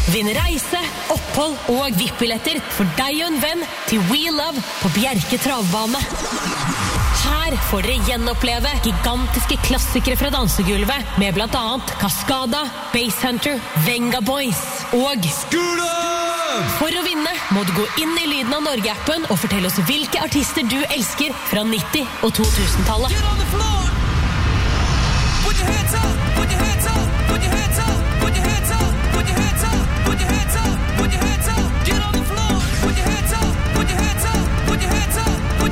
Vinn reise, opphold og VIP-billetter for deg og en venn til We Love på Bjerke travbane. Her får dere gjenoppleve gigantiske klassikere fra dansegulvet med blant annet Cascada, Basshunter, Venga Boys og Skula! For å vinne må du gå inn i Lyden av Norge-appen og fortelle oss hvilke artister du elsker fra 90- og 2000-tallet.